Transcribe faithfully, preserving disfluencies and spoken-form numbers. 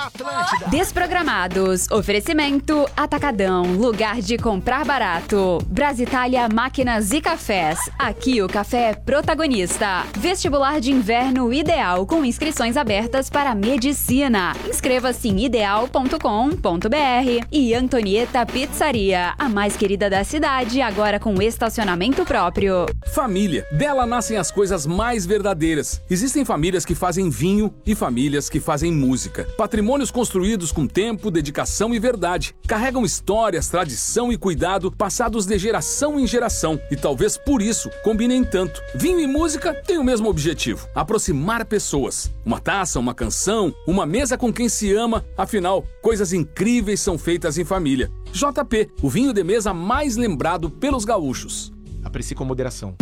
Atlântida. Desprogramados. Oferecimento Atacadão. Lugar de comprar barato. Brasília Máquinas e Cafés. Aqui o café é protagonista. Vestibular de inverno ideal com inscrições abertas para medicina. Inscreva-se em ideal ponto com ponto br. E Antonieta Pizzaria, a mais querida da cidade, agora com estacionamento próprio. Família. Dela nascem as coisas mais verdadeiras. Existem famílias que fazem vinho e famílias que fazem música. Patrimônios construídos com tempo, dedicação e verdade. Carregam histórias, tradição e cuidado passados de geração em geração. E talvez por isso combinem tanto. Vinho e música têm o mesmo objetivo: aproximar pessoas. Uma taça, uma canção, uma mesa com quem se ama. Afinal, coisas incríveis são feitas em família. J P, o vinho de mesa mais lembrado pelos gaúchos. Aprecie com moderação.